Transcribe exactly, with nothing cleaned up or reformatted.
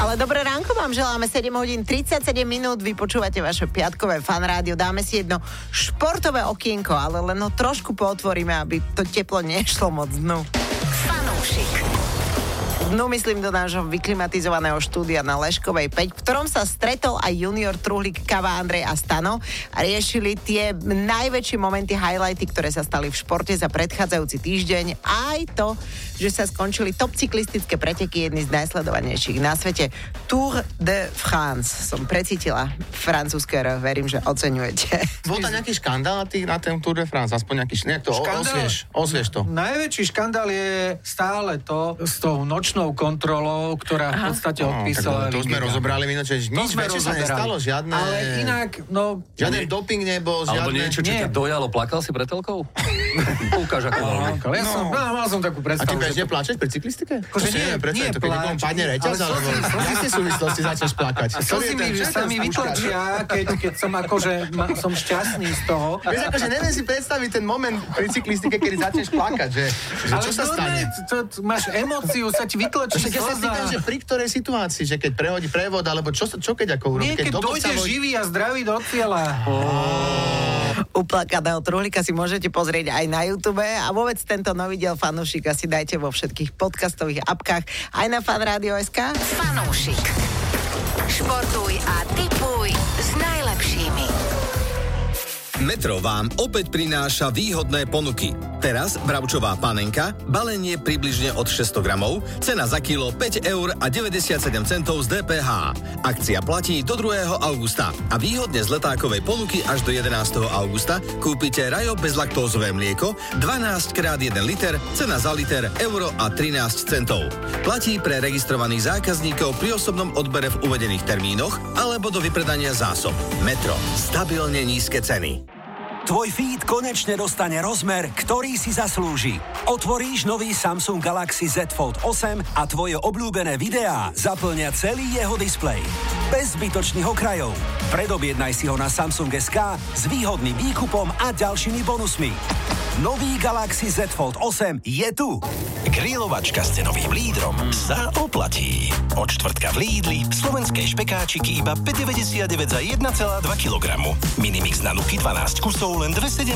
Ale dobré ránko vám želáme, sedem hodín tridsaťsedem minút, vy počúvate vaše piatkové Fan rádio, dáme si jedno športové okienko, ale len ho trošku pootvoríme, aby to teplo nešlo moc dnu. Fanúšik. No myslím do nášho vyklimatizovaného štúdia na Leškovej päť, v ktorom sa stretol aj junior truhlík Kava Andrej a Stano a riešili tie najväčšie momenty, highlighty, ktoré sa stali v športe za predchádzajúci týždeň. Aj to, že sa skončili top cyklistické preteky, jedny z najsledovanejších na svete. Tour de France. Som precítila francúzske R, verím, že oceňujete. Bol tam nejaký škandál na, tý, na ten Tour de France? Aspoň nejaký, nejak to osvieš, osvieš to. Najväčší škandál je stále to s tou nočnou kontrolou, ktorá v podstate no, odpísala. To sme rozobrali minúť, že nič väčšie sa nestalo, žiadne... Ale inak, no... Žiaden doping nebol, žiadne... Alebo niečo, čo ťa dojalo, plakal si pred telkou? Ukáž, ako veľmi. Ja som, no, mal som takú predstavu. A ty bežne plačeš pri cyklistike? Akože nie, nie to, keď niekomu padne reťaz, alebo v jaké súvislosti začneš plakať? To si mi, že sa mi vytlačia, keď, keď som akože ma, som šťastný z toho. Vieš, akože neviem si predstaviť ten moment pri cyklistike, kedy začneš plakať, že, že čo sa stane? To, to, máš emóciu, sa ti vytlačí slza. Ja sa spýtam, že pri ktorej situácii, že keď prehodí prevod, alebo čo, čo keď ako urobí? Nie, keď, keď dojdeš vo... živý a zdravý do cieľa. Oh. Uplakaného truhlíka si môžete pozrieť aj na YouTube a vôbec tento nový diel Fanúšika si dajte vo všetkých podcastových apkách, aj na fanradio bodka es ká. Fanúšik. Športuj a tipuj s najlepšími. Metro vám opäť prináša výhodné ponuky. Teraz bravčová panenka, balenie približne od šesťsto gramov, cena za kilo päť eur a deväťdesiatsedem centov z dé pé há. Akcia platí do druhého augusta a výhodne z letákovej ponuky až do jedenásteho augusta kúpite Rajo bezlaktózové mlieko dvanásť krát jeden liter, cena za liter euro a trinásť centov. Platí pre registrovaných zákazníkov pri osobnom odbere v uvedených termínoch alebo do vypredania zásob. Metro. Stabilne nízke ceny. Tvoj feed konečne dostane rozmer, ktorý si zaslúži. Otvoríš nový Samsung Galaxy Z Fold osem a tvoje obľúbené videá zaplnia celý jeho displej. Bez zbytočných okrajov. Predobjednaj si ho na Samsung bodka es ká s výhodným výkupom a ďalšími bonusmi. Nový Galaxy Z Fold osem je tu. Grilovačka s cenovým lídrom sa oplatí. Od štvrtka v Lídli slovenské špekáčiky iba päť deväťdesiatdeväť za jeden celá dva kilogramu. Minimix na nuky dvanásť kusov len dve sedem